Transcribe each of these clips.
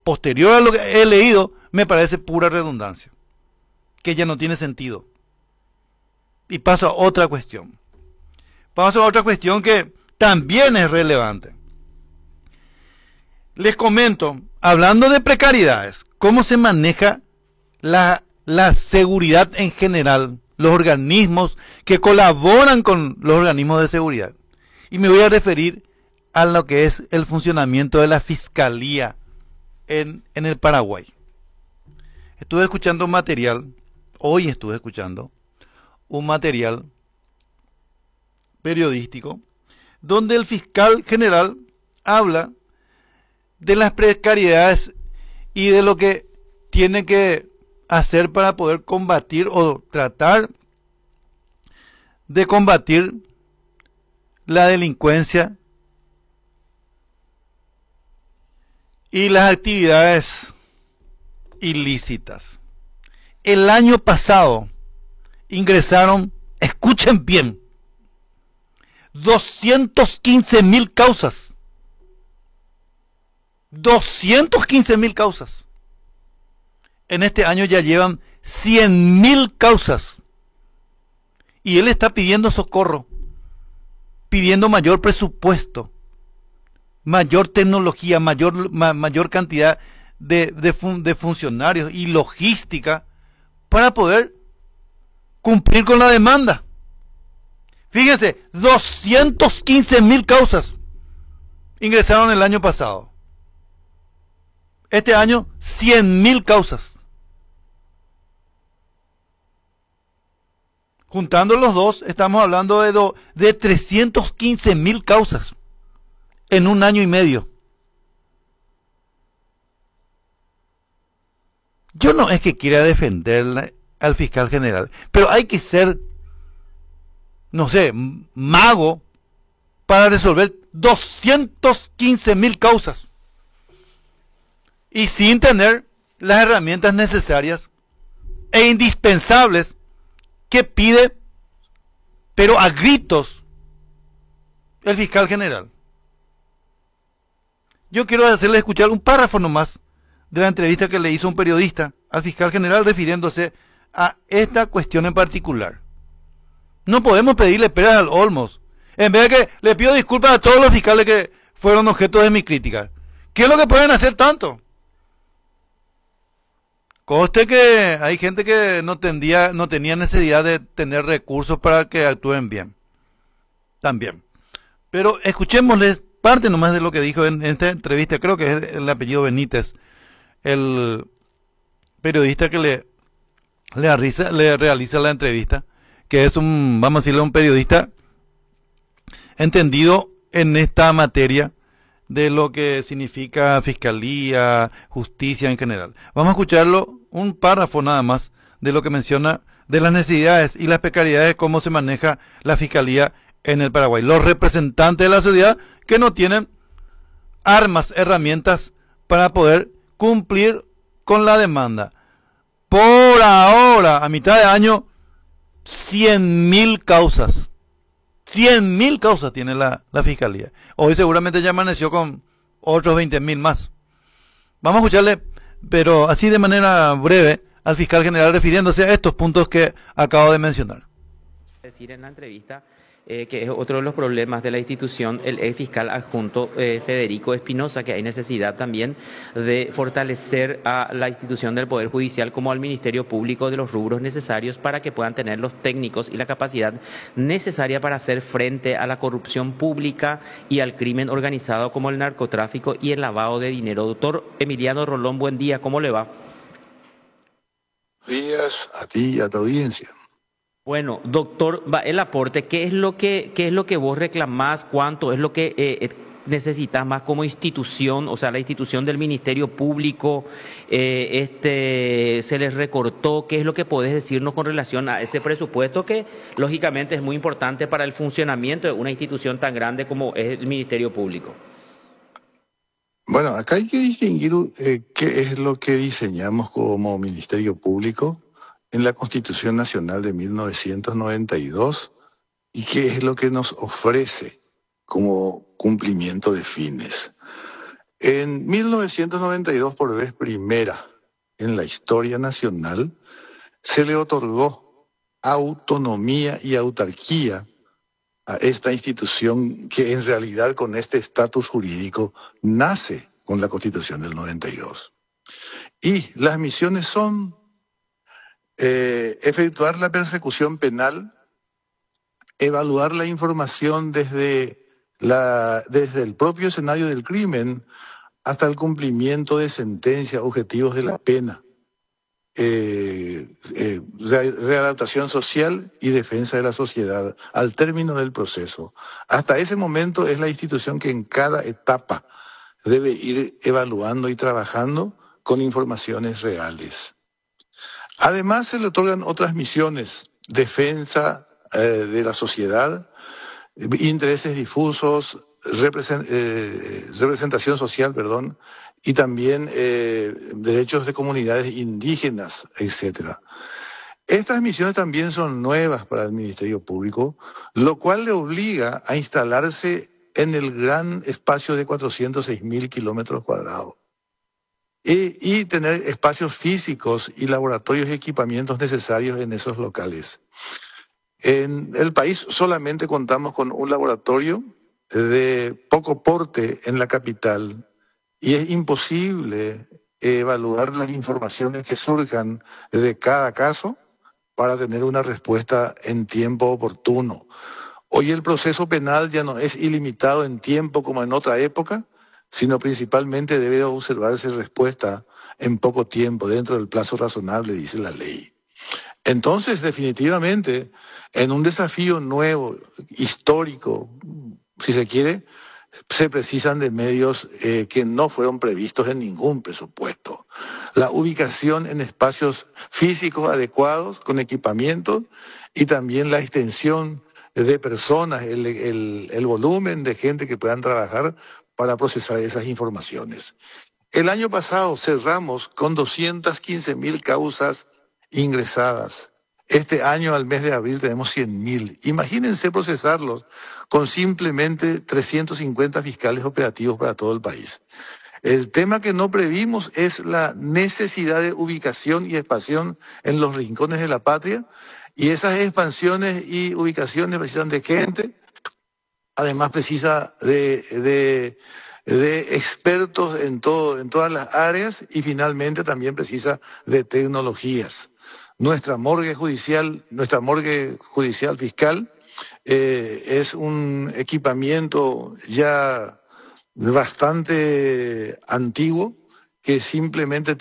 posterior a lo que he leído, me parece pura redundancia, que ya no tiene sentido. Y paso a otra cuestión. Paso a otra cuestión que también es relevante. Les comento, hablando de precariedades, cómo se maneja la seguridad en general, los organismos que colaboran con los organismos de seguridad. Y me voy a referir a lo que es el funcionamiento de la Fiscalía en el Paraguay. Estuve escuchando un material, hoy estuve escuchando un material periodístico donde el fiscal general habla de las precariedades y de lo que tiene que hacer para poder combatir o tratar de combatir la delincuencia y las actividades ilícitas. El año pasado ingresaron, escuchen bien, 215.000 causas. 215.000 causas. En este año ya llevan 100.000 causas. Y él está pidiendo socorro, pidiendo mayor presupuesto, mayor tecnología, mayor cantidad de funcionarios y logística para poder cumplir con la demanda. Fíjense, 215.000 causas ingresaron el año pasado. Este año, 100.000 causas. Juntando los dos, estamos hablando de 315.000 causas en un año y medio. Yo no es que quiera defender al fiscal general, pero hay que ser, no sé, mago para resolver 215.000 causas y sin tener las herramientas necesarias e indispensables que pide, pero a gritos, el fiscal general. Yo quiero hacerle escuchar un párrafo nomás de la entrevista que le hizo un periodista al fiscal general refiriéndose a esta cuestión en particular. No podemos pedirle peras al olmos. En vez de que le pido disculpas a todos los fiscales que fueron objeto de mi crítica. ¿Qué es lo que pueden hacer tanto? Conste que hay gente que no tenía necesidad de tener recursos para que actúen bien. También. Pero escuchémosles parte nomás de lo que dijo en esta entrevista. Creo que es el apellido Benítez, el periodista que le realiza la entrevista, que es vamos a decirle, un periodista entendido en esta materia de lo que significa fiscalía, justicia en general. Vamos a escucharlo, un párrafo nada más, de lo que menciona de las necesidades y las precariedades, cómo se maneja la fiscalía en el Paraguay. Los representantes de la sociedad que no tienen armas, herramientas para poder cumplir con la demanda. Por ahora, a mitad de año, 100.000 causas. 100.000 causas tiene la fiscalía. Hoy seguramente ya amaneció con otros 20.000 más. Vamos a escucharle, pero así de manera breve, al fiscal general refiriéndose a estos puntos que acabo de mencionar. Decir en la entrevista que es otro de los problemas de la institución, el ex fiscal adjunto Federico Espinosa, que hay necesidad también de fortalecer a la institución del Poder Judicial como al Ministerio Público de los rubros necesarios para que puedan tener los técnicos y la capacidad necesaria para hacer frente a la corrupción pública y al crimen organizado como el narcotráfico y el lavado de dinero. Doctor Emiliano Rolón, buen día, ¿cómo le va? Buenos días a ti y a tu audiencia. Bueno, doctor, el aporte, ¿qué es lo que vos reclamás? ¿Cuánto es lo que necesitas más como institución? O sea, la institución del Ministerio Público, se les recortó. ¿Qué es lo que podés decirnos con relación a ese presupuesto que lógicamente es muy importante para el funcionamiento de una institución tan grande como es el Ministerio Público? Bueno, acá hay que distinguir qué es lo que diseñamos como Ministerio Público en la Constitución Nacional de 1992 y qué es lo que nos ofrece como cumplimiento de fines. En 1992, por vez primera en la historia nacional, se le otorgó autonomía y autarquía a esta institución que en realidad con este estatus jurídico nace con la Constitución del 92. Y las misiones son efectuar la persecución penal, evaluar la información desde el propio escenario del crimen hasta el cumplimiento de sentencia, objetivos de la pena, readaptación social y defensa de la sociedad al término del proceso. Hasta ese momento es la institución que en cada etapa debe ir evaluando y trabajando con informaciones reales. Además se le otorgan otras misiones: defensa de la sociedad, intereses difusos, representación social, y también derechos de comunidades indígenas, etc. Estas misiones también son nuevas para el Ministerio Público, lo cual le obliga a instalarse en el gran espacio de 406.000 kilómetros cuadrados y tener espacios físicos y laboratorios y equipamientos necesarios en esos locales. En el país solamente contamos con un laboratorio de poco porte en la capital y es imposible evaluar las informaciones que surjan de cada caso para tener una respuesta en tiempo oportuno. Hoy el proceso penal ya no es ilimitado en tiempo como en otra época, sino principalmente debe observarse respuesta en poco tiempo, dentro del plazo razonable, dice la ley. Entonces, definitivamente, en un desafío nuevo, histórico, si se quiere, se precisan de medios que no fueron previstos en ningún presupuesto. La ubicación en espacios físicos adecuados, con equipamiento, y también la extensión de personas, el volumen de gente que puedan trabajar para procesar esas informaciones. El año pasado cerramos con 215.000 causas ingresadas. Este año, al mes de abril, tenemos 100.000. Imagínense procesarlos con simplemente 350 fiscales operativos para todo el país. El tema que no previmos es la necesidad de ubicación y expansión en los rincones de la patria, y esas expansiones y ubicaciones precisan de gente, además precisa de expertos en todas las áreas, y finalmente también precisa de tecnologías. Nuestra morgue judicial fiscal es un equipamiento ya bastante antiguo, que simplemente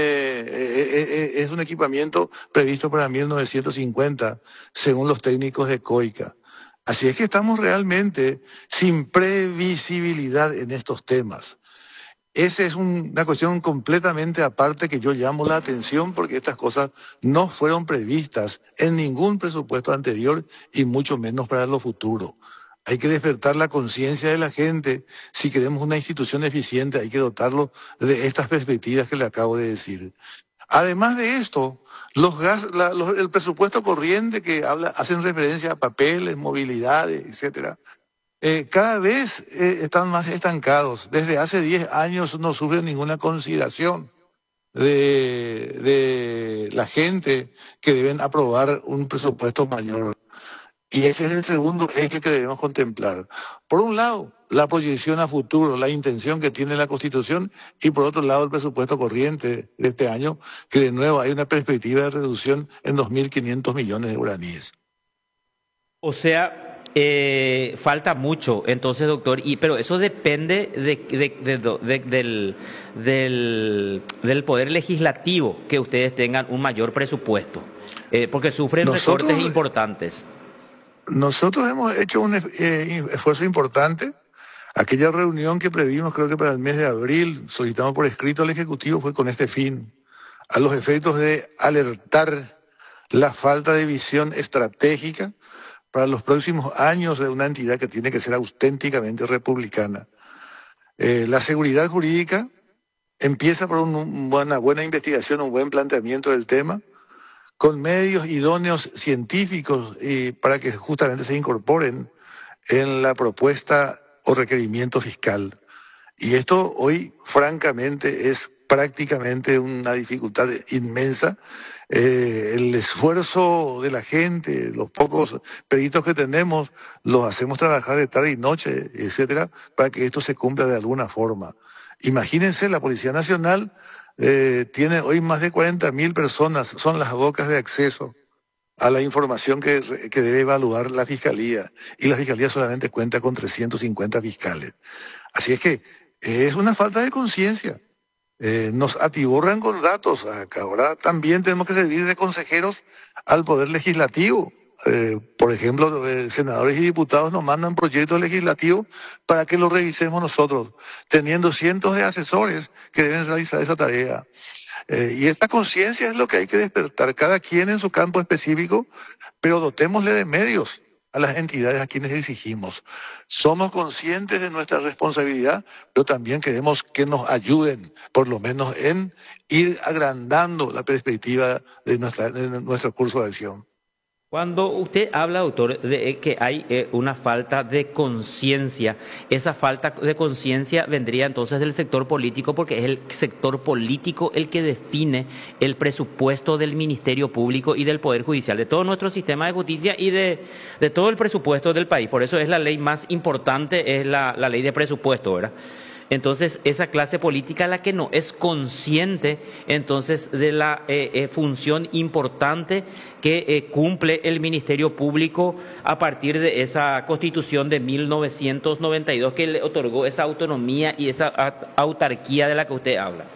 es un equipamiento previsto para 1950, según los técnicos de COICA. Así es que estamos realmente sin previsibilidad en estos temas. Esa es una cuestión completamente aparte que yo llamo la atención, porque estas cosas no fueron previstas en ningún presupuesto anterior y mucho menos para lo futuro. Hay que despertar la conciencia de la gente. Si queremos una institución eficiente, hay que dotarlo de estas perspectivas que le acabo de decir. Además de esto, el presupuesto corriente que hacen referencia a papeles, movilidades, etcétera, cada vez están más estancados. Desde hace 10 años no sufren ninguna consideración de la gente que deben aprobar un presupuesto mayor. Y ese es el segundo eje que debemos contemplar. Por un lado, la proyección a futuro, la intención que tiene la Constitución, y por otro lado, el presupuesto corriente de este año, que de nuevo hay una perspectiva de reducción en 2.500 millones de guaraníes. O sea, falta mucho, entonces, doctor, pero eso depende del poder legislativo, que ustedes tengan un mayor presupuesto, porque sufren recortes importantes. Nosotros hemos hecho un esfuerzo importante. Aquella reunión que previmos, creo que para el mes de abril, solicitamos por escrito al Ejecutivo, fue con este fin, a los efectos de alertar la falta de visión estratégica para los próximos años de una entidad que tiene que ser auténticamente republicana. La seguridad jurídica empieza por una buena investigación, un buen planteamiento del tema, con medios idóneos científicos, para que justamente se incorporen en la propuesta o requerimiento fiscal. Y esto hoy, francamente, es prácticamente una dificultad inmensa. El esfuerzo de la gente, los pocos peritos que tenemos, los hacemos trabajar de tarde y noche, etcétera, para que esto se cumpla de alguna forma. Imagínense, la Policía Nacional tiene hoy más de 40.000 personas, son las bocas de acceso a la información que debe evaluar la Fiscalía. Y la Fiscalía solamente cuenta con 350 fiscales. Así es que es una falta de conciencia. Nos atiborran con datos. Acá ahora también tenemos que servir de consejeros al Poder Legislativo. Por ejemplo, senadores y diputados nos mandan proyectos legislativos para que los revisemos nosotros, teniendo cientos de asesores que deben realizar esa tarea. Y esta conciencia es lo que hay que despertar, cada quien en su campo específico, pero dotémosle de medios a las entidades a quienes exigimos. Somos conscientes de nuestra responsabilidad, pero también queremos que nos ayuden, por lo menos en ir agrandando la perspectiva de nuestro curso de acción. Cuando usted habla, doctor, de que hay una falta de conciencia, esa falta de conciencia vendría entonces del sector político, porque es el sector político el que define el presupuesto del Ministerio Público y del Poder Judicial, de todo nuestro sistema de justicia y de todo el presupuesto del país. Por eso es la ley más importante, es la ley de presupuesto, ¿verdad? Entonces, esa clase política la que no es consciente entonces de la función importante que cumple el Ministerio Público a partir de esa Constitución de 1992 que le otorgó esa autonomía y esa autarquía de la que usted habla.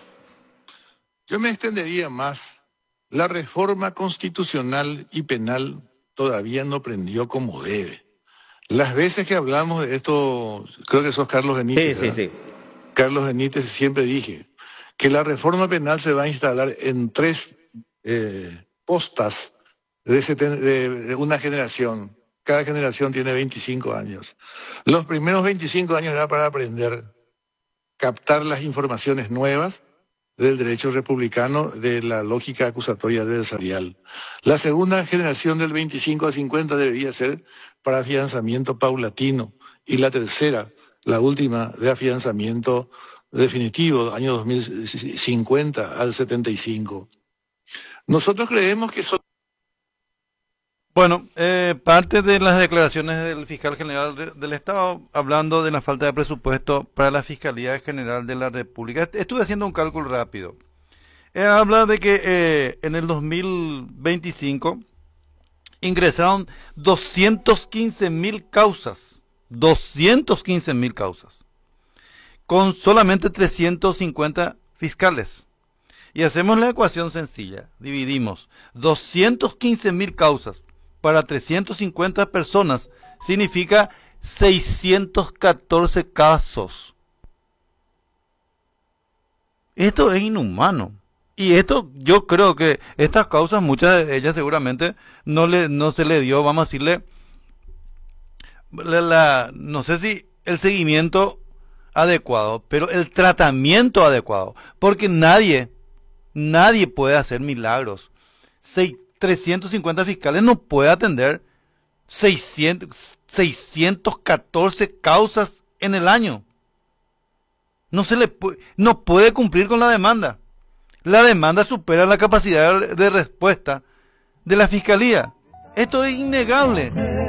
Yo me extendería más. La reforma constitucional y penal todavía no prendió como debe. Las veces que hablamos de esto, creo que sos Carlos Benítez. Sí. Carlos Benítez, siempre dije que la reforma penal se va a instalar en 3 postas de una generación. Cada generación tiene 25 años. Los primeros 25 años era para aprender, captar las informaciones nuevas del derecho republicano, de la lógica acusatoria adversarial. La segunda generación del 25 a 50 debería ser para afianzamiento paulatino, y la tercera, la última, de afianzamiento definitivo, año 2050 al 75. Nosotros creemos que son... Bueno, parte de las declaraciones del fiscal general del Estado hablando de la falta de presupuesto para la Fiscalía General de la República. Estuve haciendo un cálculo rápido. Habla de que en el 2025 ingresaron 215.000 causas, 215.000 causas, con solamente 350 fiscales. Y hacemos la ecuación sencilla, dividimos 215.000 causas para 350 personas, significa 614 casos. Esto es inhumano. Y esto, yo creo que estas causas, muchas de ellas seguramente no se le dio, vamos a decirle, no sé si el seguimiento adecuado, pero el tratamiento adecuado. Porque nadie puede hacer milagros. 350 fiscales no puede atender 614 causas en el año. No puede cumplir con la demanda. La demanda supera la capacidad de respuesta de la Fiscalía. Esto es innegable.